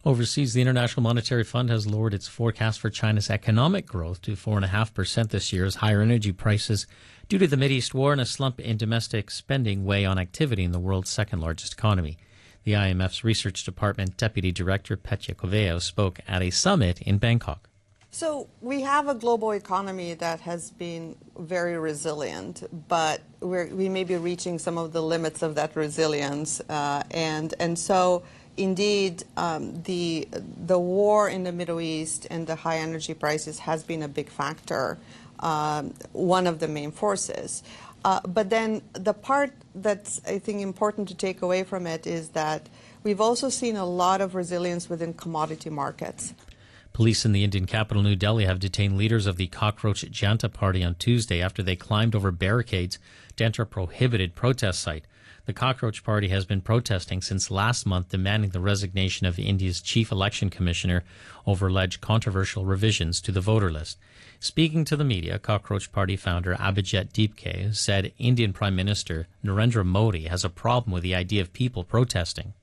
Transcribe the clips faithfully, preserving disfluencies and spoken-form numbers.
Overseas, the International Monetary Fund has lowered its forecast for China's economic growth to four point five percent this year as higher energy prices due to the Mideast war and a slump in domestic spending weigh on activity in the world's second-largest economy. The I M F's Research Department Deputy Director Petya Koveo spoke at a summit in Bangkok. So we have a global economy that has been very resilient, but we're, we may be reaching some of the limits of that resilience. Uh, and, and so, indeed, um, the, the war in the Middle East and the high energy prices has been a big factor, um, one of the main forces. Uh, but then the part that's, I think, important to take away from it is that we've also seen a lot of resilience within commodity markets. Police in the Indian capital, New Delhi, have detained leaders of the Cockroach Janta Party on Tuesday after they climbed over barricades to enter a prohibited protest site. The Cockroach Party has been protesting since last month, demanding the resignation of India's chief election commissioner over alleged controversial revisions to the voter list. Speaking to the media, Cockroach Party founder Abhijit Deepke said Indian Prime Minister Narendra Modi has a problem with the idea of people protesting.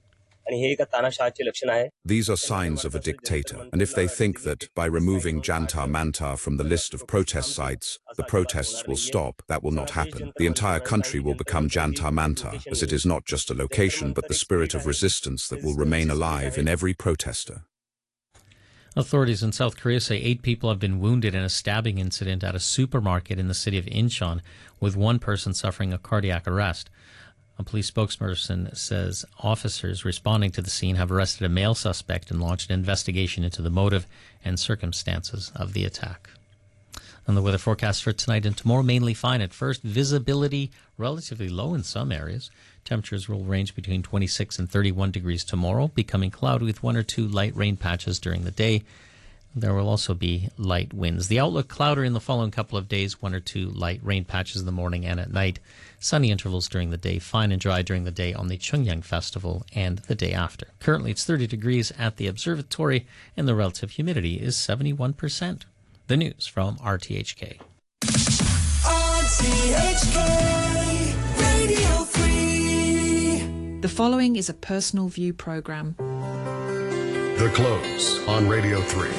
These are signs of a dictator, and if they think that by removing Jantar Mantar from the list of protest sites, the protests will stop, that will not happen. The entire country will become Jantar Mantar, as it is not just a location, but the spirit of resistance that will remain alive in every protester. Authorities in South Korea say eight people have been wounded in a stabbing incident at a supermarket in the city of Incheon, with one person suffering a cardiac arrest. A police spokesperson says officers responding to the scene have arrested a male suspect and launched an investigation into the motive and circumstances of the attack. And the weather forecast for tonight and tomorrow, mainly fine at first. Visibility relatively low in some areas. Temperatures will range between twenty-six and thirty-one degrees tomorrow, becoming cloudy with one or two light rain patches during the day. There will also be light winds. The outlook cloudy in the following couple of days, one or two light rain patches in the morning and at night. Sunny intervals during the day, fine and dry during the day on the Chungyang Festival and the day after. Currently it's thirty degrees at the observatory and the relative humidity is seventy-one percent. The news from R T H K. R T H K Radio three. The following is a personal view program. The Close on Radio three.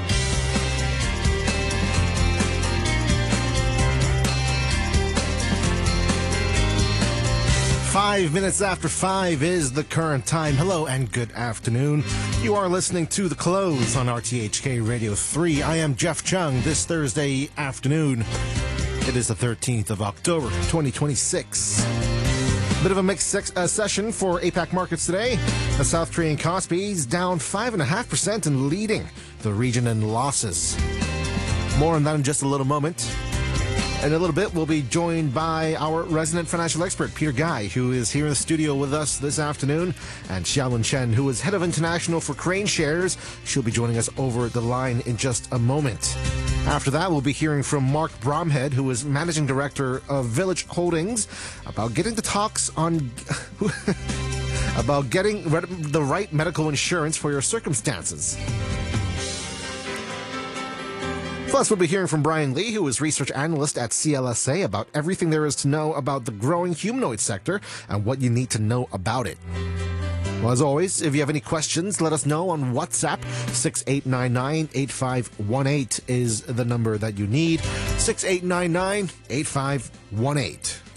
Five minutes after five is the current time. Hello and good afternoon. You are listening to The Close on R T H K Radio three. I am Jeff Chung. This Thursday afternoon, it is the thirteenth of October, twenty twenty-six. Bit of a mixed sex, uh, session for APAC markets today. The South Korean Kospi is down five point five percent and leading the region in losses. More on that in just a little moment. In a little bit, we'll be joined by our resident financial expert, Peter Guy, who is here in the studio with us this afternoon, and Xiaolin Chen, who is head of international for Crane Shares. She'll be joining us over the line in just a moment. After that, we'll be hearing from Mark Bromhead, who is managing director of Village Holdings, about getting the talks on about getting the right medical insurance for your circumstances. Plus, we'll be hearing from Brian Lee, who is research analyst at C L S A, about everything there is to know about the growing humanoid sector and what you need to know about it. Well, as always, if you have any questions, let us know on WhatsApp. six eight nine nine, eight five one eight is the number that you need. six eight nine nine, eight five one eight.